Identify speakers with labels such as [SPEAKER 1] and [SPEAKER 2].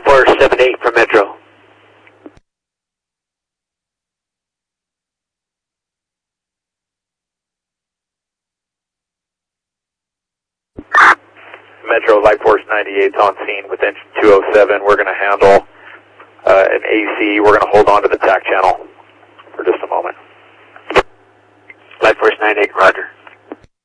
[SPEAKER 1] Force 78 from Metro.
[SPEAKER 2] Metro, Light Force 98 on scene with engine 207. We're going to handle an AC. We're going to hold on to the TAC channel for just a moment.
[SPEAKER 1] Light Force 98, roger.